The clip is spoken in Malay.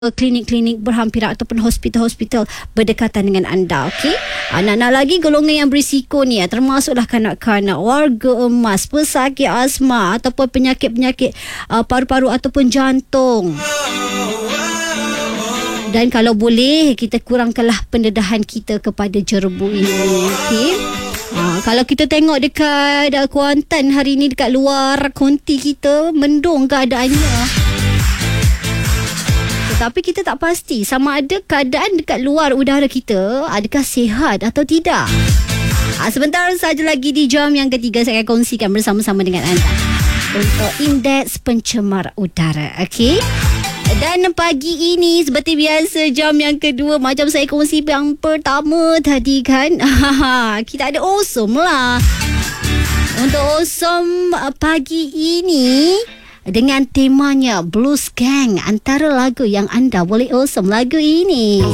klinik-klinik berhampiran ataupun hospital-hospital berdekatan dengan anda. Okey, anak-anak lagi golongan yang berisiko ni termasuklah kanak-kanak, warga emas, pesakit asma ataupun penyakit-penyakit paru-paru ataupun jantung. Dan kalau boleh kita kurangkanlah pendedahan kita kepada jerebu ini. Okey, kalau kita tengok dekat Kuantan hari ni, dekat luar konti kita mendung keadaannya. Tapi kita tak pasti sama ada keadaan dekat luar udara kita adakah sihat atau tidak. Sebentar saja lagi di jam yang ketiga saya akan kongsikan bersama-sama dengan anda untuk indeks pencemar udara. Okey. Dan pagi ini seperti biasa jam yang kedua, macam saya kongsi yang pertama tadi kan, kita ada Awesome lah. Untuk Awesome pagi ini dengan temanya Blues Gang, antara lagu yang anda boleh awesome lagu ini.